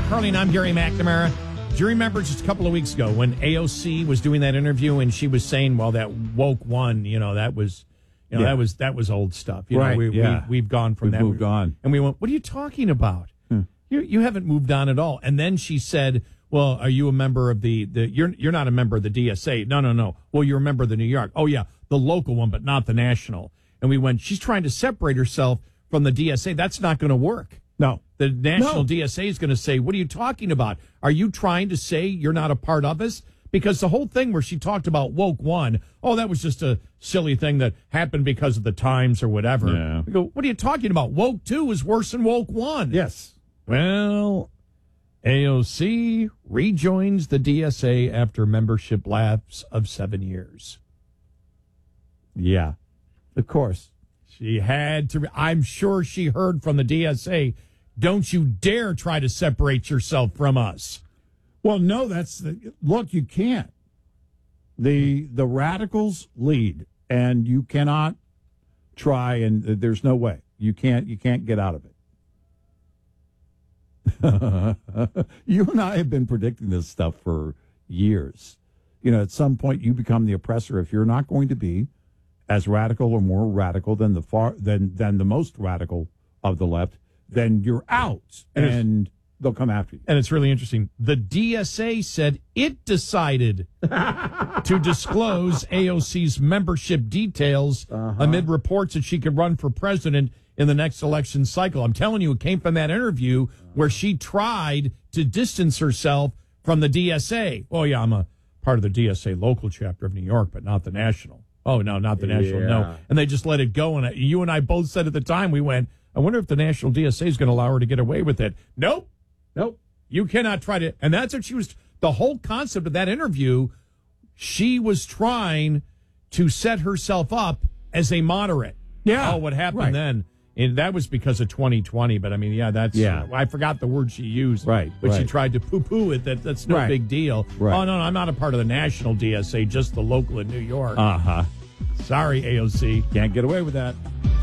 Carly, and I'm Gary McNamara. Do you remember just a couple of weeks ago when AOC was doing that interview and she was saying, well, that woke one, that was, that was old stuff. We've gone from that. We've moved on. And we went, what are you talking about? You haven't moved on at all. And then she said, well, are you a member of you're not a member of the DSA. No. Well, you're a member of the New York. Oh, yeah, the local one, but not the national. And we went, she's trying to separate herself from the DSA. That's not going to work. No. The national DSA is going to say, what are you talking about? Are you trying to say you're not a part of us? Because the whole thing where she talked about woke one, that was just a silly thing that happened because of the times or whatever. Yeah. We go, what are you talking about? Woke two is worse than woke one. Yes. Well, AOC rejoins the DSA after membership lapse of 7 years. Yeah, of course. She had to. I'm sure she heard from the DSA, don't you dare try to separate yourself from us. Well, no, look, you can't. The radicals lead, and you cannot try, and there's no way. You can't get out of it. You and I have been predicting this stuff for years. At some point you become the oppressor if you're not going to be as radical or more radical than the most radical of the left, then you're out, and they'll come after you. And it's really interesting. The DSA said it decided to disclose AOC's membership details amid reports that she could run for president in the next election cycle. I'm telling you, it came from that interview where she tried to distance herself from the DSA. Oh, yeah, I'm a part of the DSA local chapter of New York, but not the national. Oh, no, not the national, no. And they just let it go. And you and I both said at the time, we went, I wonder if the national DSA is going to allow her to get away with it. Nope. You cannot try to. And that's what she was. The whole concept of that interview, she was trying to set herself up as a moderate. Yeah. Oh, what happened then? And that was because of 2020. But I mean, I forgot the word she used. Right. But she tried to poo-poo it. That's no big deal. Right. Oh, no, I'm not a part of the national DSA, just the local in New York. Uh-huh. Sorry, AOC. Can't get away with that.